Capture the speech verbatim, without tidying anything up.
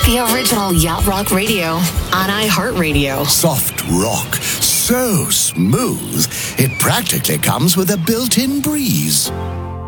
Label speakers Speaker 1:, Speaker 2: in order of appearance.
Speaker 1: the original Yacht Rock Radio on iHeartRadio.
Speaker 2: Soft rock, so smooth, it practically comes with a built-in breeze.